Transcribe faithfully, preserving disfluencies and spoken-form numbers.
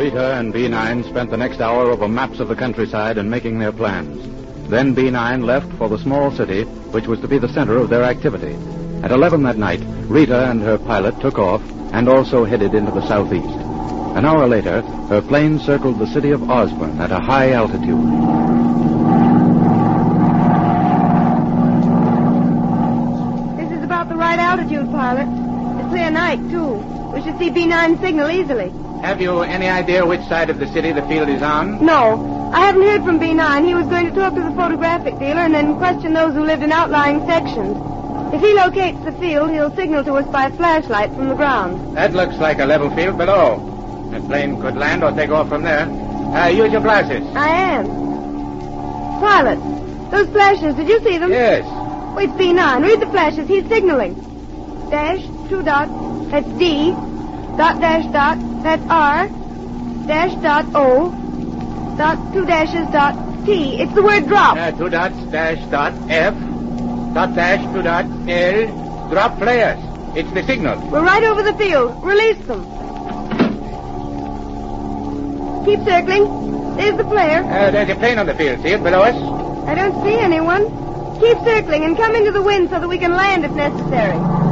Rita and B nine spent the next hour over maps of the countryside and making their plans. Then B nine left for the small city, which was to be the center of their activity. At eleven that night, Rita and her pilot took off and also headed into the southeast. An hour later, her plane circled the city of Osborne at a high altitude. This is about the right altitude, pilot. It's clear night, too. We should see B nine signal easily. Have you any idea which side of the city the field is on? No. I haven't heard from B nine. He was going to talk to the photographic dealer and then question those who lived in outlying sections. If he locates the field, he'll signal to us by flashlight from the ground. That looks like a level field below. The plane could land or take off from there. Uh, use your glasses. I am. Pilot, those flashes, did you see them? Yes. Oh, it's B nine. Read the flashes. He's signaling. Dash, two dots, that's D. Dot, dash, dot, that's R. Dash, dot, O. Dot, two dashes, dot, T. It's the word drop. Uh, two dots, dash, dot, F. Dot, dash, two dot, L. Drop flares. It's the signal. We're right over the field. Release them. Keep circling. There's the flare. Uh, there's a plane on the field. See it below us? I don't see anyone. Keep circling and come into the wind so that we can land if necessary.